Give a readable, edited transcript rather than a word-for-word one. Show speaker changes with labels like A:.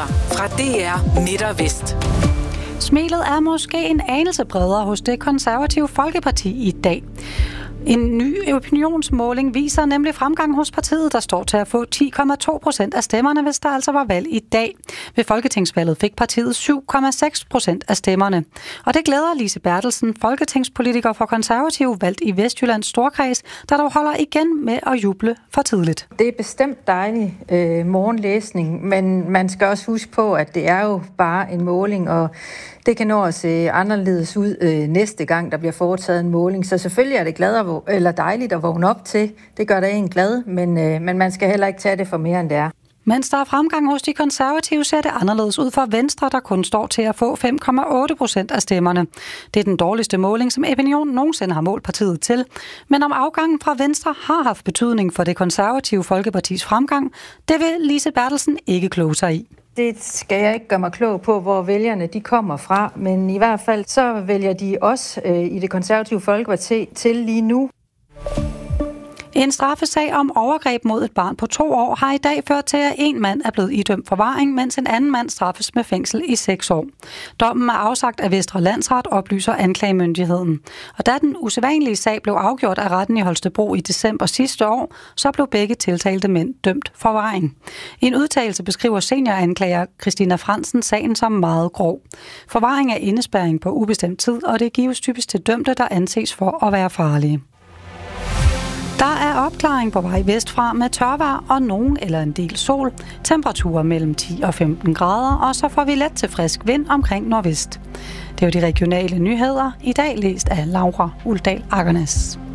A: Nyheder fra DR Midt og Vest.
B: Smilet er måske en anelse bredere hos Det Konservative Folkeparti i dag. En ny opinionsmåling viser nemlig fremgang hos partiet, der står til at få 10,2% af stemmerne, hvis der altså var valg i dag. Ved folketingsvalget fik partiet 7,6% af stemmerne. Og det glæder Lise Bertelsen, folketingspolitiker for Konservative, valgt i Vestjyllands Storkreds, der dog holder igen med at juble for tidligt.
C: Det er bestemt dejlig morgenlæsning, men man skal også huske på, at det er jo bare en måling, og det kan nå at se anderledes ud næste gang, der bliver foretaget en måling. Så selvfølgelig er det dejligt at vågne op til. Det gør da en glad, men man skal heller ikke tage det for mere, end det er.
B: Mens der er fremgang hos de konservative, ser det anderledes ud for Venstre, der kun står til at få 5,8% af stemmerne. Det er den dårligste måling, som Epinion nogensinde har målt partiet til. Men om afgangen fra Venstre har haft betydning for Det Konservative Folkepartis fremgang, det vil Lise Bertelsen ikke kloge sig i.
C: Det skal jeg ikke gøre mig klog på, hvor vælgerne de kommer fra, men i hvert fald så vælger de også i Det Konservative Folkeparti til lige nu.
B: En straffesag om overgreb mod et barn på 2 år har i dag ført til, at en mand er blevet idømt forvaring, mens en anden mand straffes med fængsel i 6 år. Dommen er afsagt af Vestre Landsret, oplyser anklagemyndigheden. Og da den usædvanlige sag blev afgjort af retten i Holstebro i december sidste år, så blev begge tiltalte mænd dømt forvaring. I en udtalelse beskriver senioranklager Christina Fransen sagen som meget grov. Forvaring er indespærring på ubestemt tid, og det gives typisk til dømte, der anses for at være farlige. Der er opklaring på vej vestfra med tørvejr og nogen eller en del sol. Temperaturer mellem 10 og 15 grader, og så får vi let til frisk vind omkring nordvest. Det er jo de regionale nyheder. I dag læst af Laura Uldal Akernes.